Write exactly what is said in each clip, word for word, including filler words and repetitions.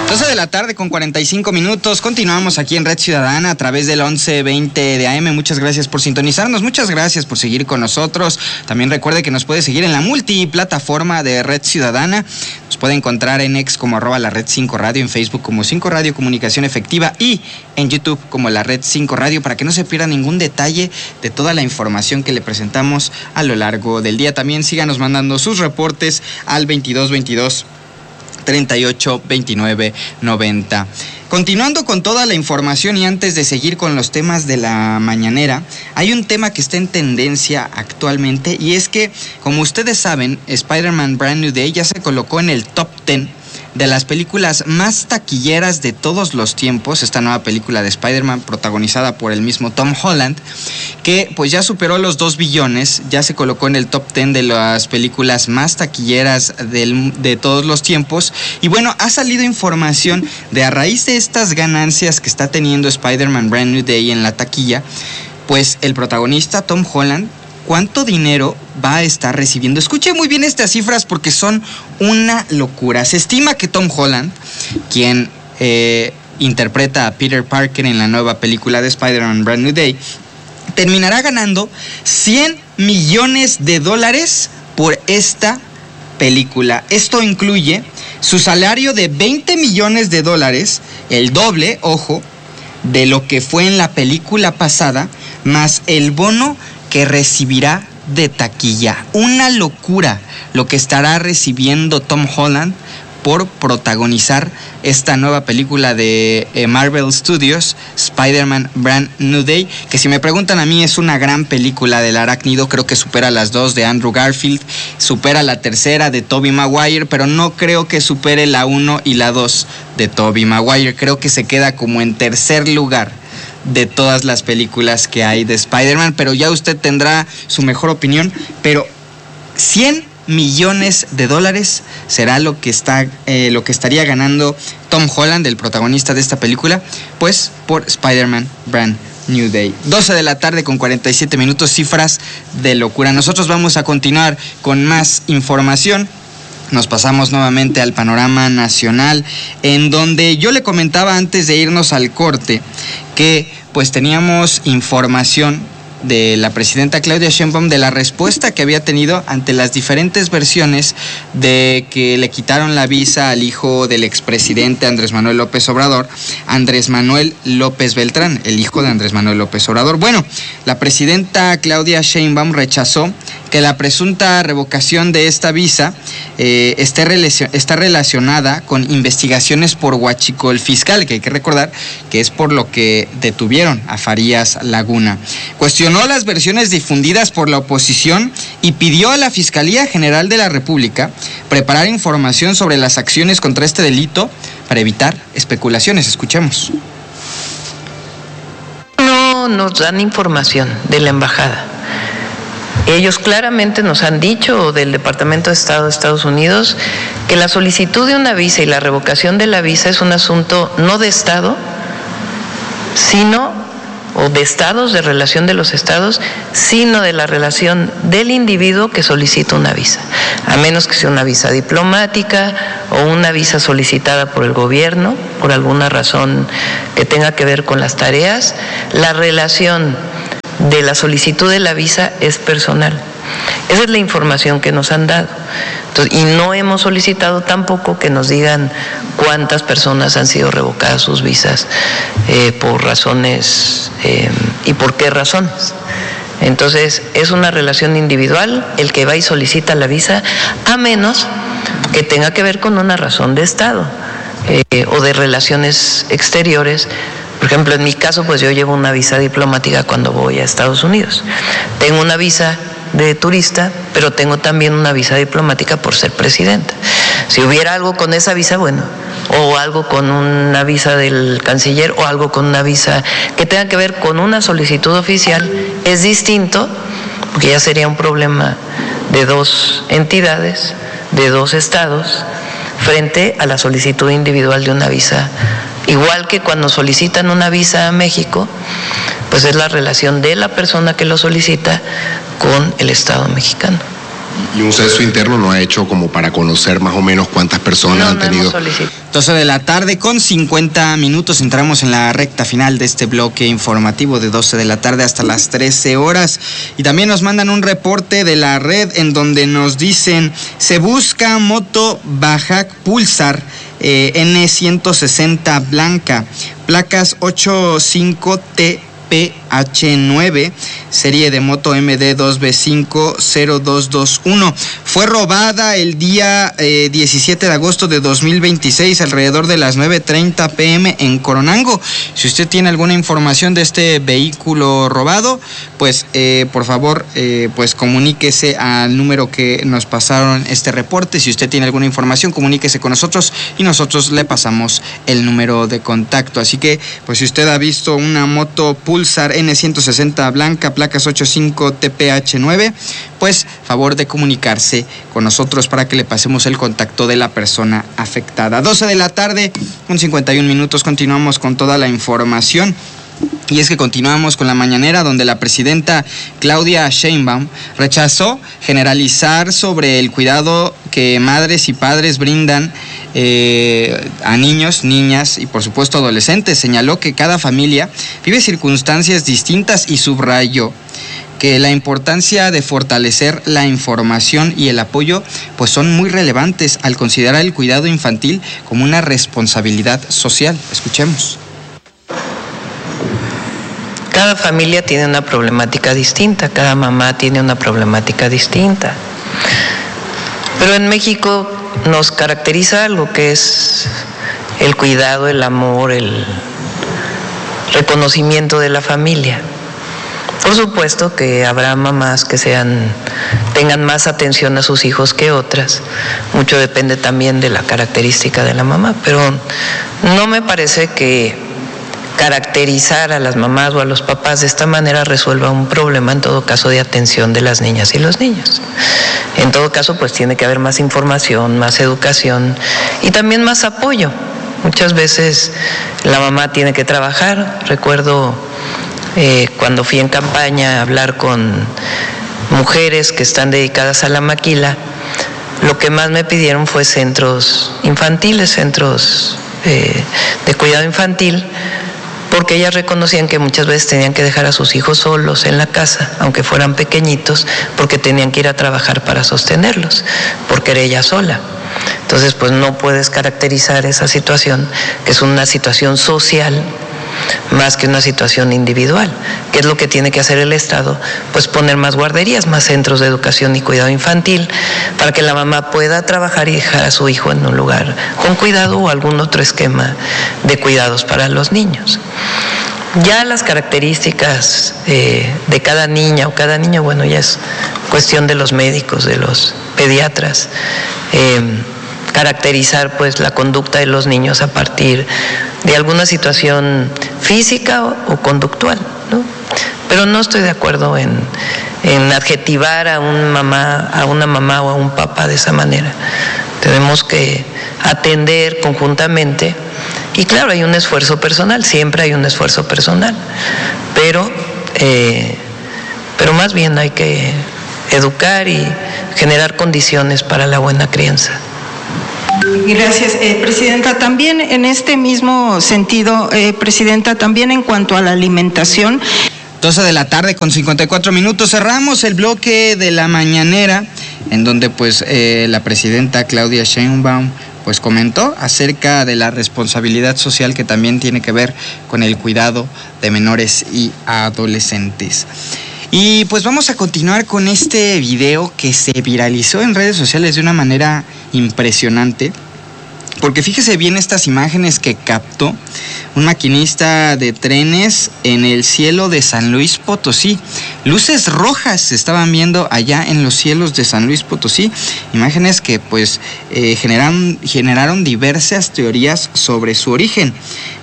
doce de la tarde con cuarenta y cinco minutos. Continuamos aquí en Red Ciudadana a través del once veinte de A M. Muchas gracias por sintonizarnos, muchas gracias por seguir con nosotros. También recuerde que nos puede seguir en la multiplataforma de Red Ciudadana. Nos puede encontrar en X como arroba la Red cinco Radio, en Facebook como cinco Radio Comunicación Efectiva y en YouTube como la Red cinco Radio, para que no se pierda ningún detalle de toda la información que le presentamos a lo largo del día. También síganos mandando sus reportes al veintidós veintidós treinta y ocho veintinueve noventa. Continuando con toda la información y antes de seguir con los temas de la mañanera, hay un tema que está en tendencia actualmente y es que, como ustedes saben, Spider-Man Brand New Day ya se colocó en el top diez de las películas más taquilleras de todos los tiempos. Esta nueva película de Spider-Man, protagonizada por el mismo Tom Holland, que pues ya superó los dos billones, ya se colocó en el top diez de las películas más taquilleras del, de todos los tiempos. Y bueno, ha salido información de, a raíz de estas ganancias que está teniendo Spider-Man Brand New Day en la taquilla, pues el protagonista Tom Holland, ¿cuánto dinero va a estar recibiendo? Escuche muy bien estas cifras porque son una locura. Se estima que Tom Holland, quien eh, interpreta a Peter Parker en la nueva película de Spider-Man Brand New Day, terminará ganando cien millones de dólares por esta película. Esto incluye su salario de veinte millones de dólares, el doble, ojo, de lo que fue en la película pasada, más el bono que recibirá de taquilla. Una locura lo que estará recibiendo Tom Holland por protagonizar esta nueva película de eh, Marvel Studios, Spider-Man Brand New Day, que si me preguntan a mí es una gran película del arácnido. Creo que supera las dos de Andrew Garfield, supera la tercera de Tobey Maguire, pero no creo que supere la uno y la dos de Tobey Maguire. Creo que se queda como en tercer lugar de todas las películas que hay de Spider-Man, pero ya usted tendrá su mejor opinión. Pero cien millones de dólares será lo que está eh, lo que estaría ganando Tom Holland, el protagonista de esta película, pues por Spider-Man Brand New Day. doce de la tarde con cuarenta y siete minutos, cifras de locura. Nosotros vamos a continuar con más información. Nos pasamos nuevamente al panorama nacional, en donde yo le comentaba antes de irnos al corte que pues teníamos información de la presidenta Claudia Sheinbaum de la respuesta que había tenido ante las diferentes versiones de que le quitaron la visa al hijo del expresidente Andrés Manuel López Obrador, Andrés Manuel López Beltrán, el hijo de Andrés Manuel López Obrador. Bueno, la presidenta Claudia Sheinbaum rechazó que la presunta revocación de esta visa eh, esté relacion- está relacionada con investigaciones por huachicol fiscal, que hay que recordar que es por lo que detuvieron a Farías Laguna. Cuestionó las versiones difundidas por la oposición y pidió a la Fiscalía General de la República preparar información sobre las acciones contra este delito para evitar especulaciones. Escuchemos. No nos dan información de la embajada. Ellos claramente nos han dicho, del Departamento de Estado de Estados Unidos, que la solicitud de una visa y la revocación de la visa es un asunto no de Estado, sino, o de estados, de relación de los estados, sino de la relación del individuo que solicita una visa, a menos que sea una visa diplomática o una visa solicitada por el gobierno, por alguna razón que tenga que ver con las tareas. La relación de la solicitud de la visa es personal. Esa es la información que nos han dado. Entonces, y no hemos solicitado tampoco que nos digan cuántas personas han sido revocadas sus visas, eh, por razones eh, y por qué razones. Entonces, es una relación individual el que va y solicita la visa, a menos que tenga que ver con una razón de Estado eh, o de relaciones exteriores. Por ejemplo, en mi caso, pues yo llevo una visa diplomática cuando voy a Estados Unidos. Tengo una visa de turista, pero tengo también una visa diplomática por ser presidenta. Si hubiera algo con esa visa, bueno, o algo con una visa del canciller, o algo con una visa que tenga que ver con una solicitud oficial, es distinto, porque ya sería un problema de dos entidades, de dos estados, frente a la solicitud individual de una visa. Igual que cuando solicitan una visa a México, pues es la relación de la persona que lo solicita con el Estado mexicano. y un censo interno no ha hecho como para conocer más o menos cuántas personas no, han no tenido. doce de la tarde con cincuenta minutos, entramos en la recta final de este bloque informativo de doce de la tarde hasta las trece horas. Y también nos mandan un reporte de la red en donde nos dicen: se busca moto Bajaj Pulsar eh, N ciento sesenta blanca, placas ochenta y cinco T P H nueve, serie de moto M D dos B cinco cero dos dos uno. Fue robada el día eh, diecisiete de agosto de dos mil veintiséis, alrededor de las nueve treinta pm en Coronango. Si usted tiene alguna información de este vehículo robado, pues eh, por favor, eh, pues comuníquese al número que nos pasaron este reporte. Si usted tiene alguna información, comuníquese con nosotros y nosotros le pasamos el número de contacto. Así que, pues si usted ha visto una moto Pulsar N ciento sesenta blanca, placas ochenta y cinco T P H nueve, pues favor de comunicarse con nosotros para que le pasemos el contacto de la persona afectada. doce de la tarde con cincuenta y un minutos, continuamos con toda la información. Y es que continuamos con la mañanera, donde la presidenta Claudia Sheinbaum rechazó generalizar sobre el cuidado que madres y padres brindan eh, a niños, niñas y por supuesto adolescentes. Señaló que cada familia vive circunstancias distintas y subrayó que la importancia de fortalecer la información y el apoyo pues son muy relevantes al considerar el cuidado infantil como una responsabilidad social. Escuchemos. Cada familia tiene una problemática distinta, cada mamá tiene una problemática distinta. Pero en México nos caracteriza algo que es el cuidado, el amor, el reconocimiento de la familia. Por supuesto que habrá mamás que sean, tengan más atención a sus hijos que otras. Mucho depende también de la característica de la mamá, pero no me parece que caracterizar a las mamás o a los papás de esta manera resuelva un problema, en todo caso, de atención de las niñas y los niños. En todo caso, pues tiene que haber más información, más educación y también más apoyo. Muchas veces la mamá tiene que trabajar. Recuerdo eh, cuando fui en campaña a hablar con mujeres que están dedicadas a la maquila, lo que más me pidieron fue centros infantiles, centros eh, de cuidado infantil, porque ellas reconocían que muchas veces tenían que dejar a sus hijos solos en la casa, aunque fueran pequeñitos, porque tenían que ir a trabajar para sostenerlos, porque era ella sola. Entonces, pues no puedes caracterizar esa situación, que es una situación social, más que una situación individual. ¿Qué es lo que tiene que hacer el Estado? Pues poner más guarderías, más centros de educación y cuidado infantil, para que la mamá pueda trabajar y dejar a su hijo en un lugar con cuidado o algún otro esquema de cuidados para los niños. Ya las características eh, de cada niña o cada niño, bueno, ya es cuestión de los médicos, de los pediatras, eh, caracterizar pues la conducta de los niños a partir de alguna situación física o, o conductual, ¿no? Pero no estoy de acuerdo en, en adjetivar a un mamá, a una mamá o a un papá de esa manera. Tenemos que atender conjuntamente. Y claro, hay un esfuerzo personal, siempre hay un esfuerzo personal, pero, eh, pero más bien hay que educar y generar condiciones para la buena crianza. Gracias, eh, Presidenta. También en este mismo sentido, eh, Presidenta, también en cuanto a la alimentación. doce de la tarde con cincuenta y cuatro minutos, cerramos el bloque de la mañanera, en donde pues eh, la presidenta Claudia Sheinbaum pues comentó acerca de la responsabilidad social que también tiene que ver con el cuidado de menores y adolescentes. Y pues vamos a continuar con este video que se viralizó en redes sociales de una manera impresionante, porque fíjese bien estas imágenes que captó un maquinista de trenes en el cielo de San Luis Potosí. Luces rojas se estaban viendo allá en los cielos de San Luis Potosí, imágenes que pues eh, generaron, generaron diversas teorías sobre su origen.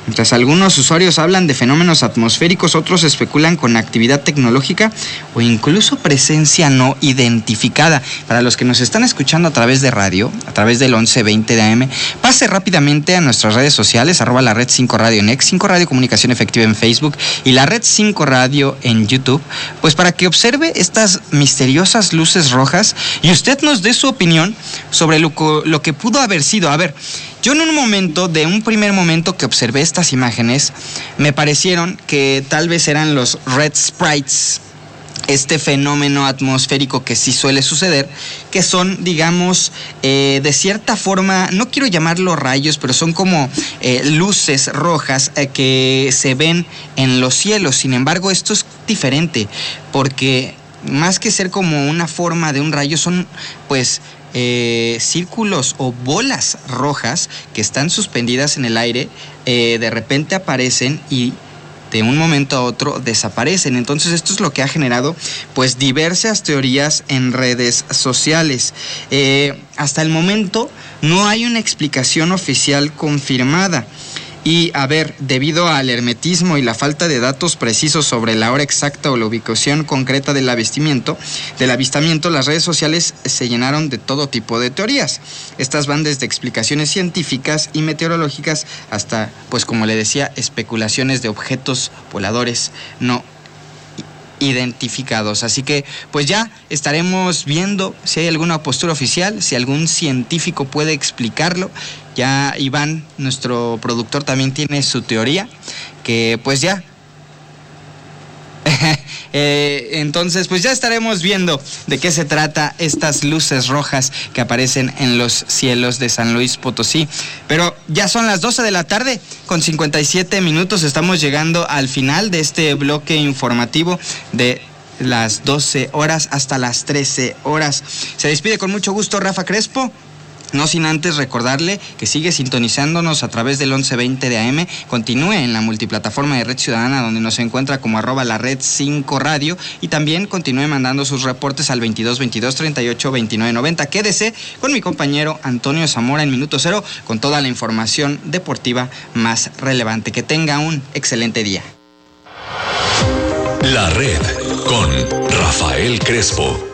Mientras algunos usuarios hablan de fenómenos atmosféricos, otros especulan con actividad tecnológica o incluso presencia no identificada. Para los que nos están escuchando a través de radio, a través del once veinte de A M, pase rápidamente a nuestras redes sociales, arroba la red cinco radio en X, cinco Radio Comunicación Efectiva en Facebook y la red cinco Radio en YouTube, pues para que observe estas misteriosas luces rojas y usted nos dé su opinión sobre lo, lo que pudo haber sido. A ver, yo en un momento, de un primer momento que observé estas imágenes, me parecieron que tal vez eran los red sprites, este fenómeno atmosférico que sí suele suceder, que son, digamos, eh, de cierta forma, no quiero llamarlo rayos, pero son como eh, luces rojas eh, que se ven en los cielos. Sin embargo, esto es diferente, porque más que ser como una forma de un rayo, son pues Eh, círculos o bolas rojas que están suspendidas en el aire, eh, de repente aparecen y de un momento a otro desaparecen. Entonces esto es lo que ha generado pues diversas teorías en redes sociales. Eh, hasta el momento no hay una explicación oficial confirmada. Y, a ver, debido al hermetismo y la falta de datos precisos sobre la hora exacta o la ubicación concreta del avistamiento, del avistamiento, las redes sociales se llenaron de todo tipo de teorías. Estas van desde explicaciones científicas y meteorológicas hasta, pues como le decía, especulaciones de objetos voladores no identificados. Así que pues ya estaremos viendo si hay alguna postura oficial, si algún científico puede explicarlo. Ya Iván, nuestro productor, también tiene su teoría, que pues ya eh, entonces pues ya estaremos viendo de qué se trata estas luces rojas que aparecen en los cielos de San Luis Potosí. Pero ya son las doce de la tarde con cincuenta y siete minutos, estamos llegando al final de este bloque informativo de las doce horas hasta las trece horas. Se despide con mucho gusto Rafa Crespo. No sin antes recordarle que sigue sintonizándonos a través del once veinte de A M. Continúe en la multiplataforma de Red Ciudadana, donde nos encuentra como arroba la red cinco radio. Y también continúe mandando sus reportes al veintidós veintidós treinta y ocho veintinueve noventa. Quédese con mi compañero Antonio Zamora en Minuto Cero con toda la información deportiva más relevante. Que tenga un excelente día. La Red con Rafael Crespo.